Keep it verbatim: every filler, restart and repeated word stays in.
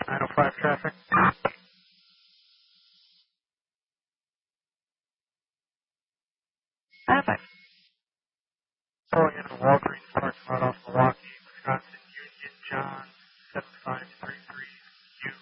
nine oh five traffic. Traffic. Pulling into the Walgreens parking lot off Milwaukee.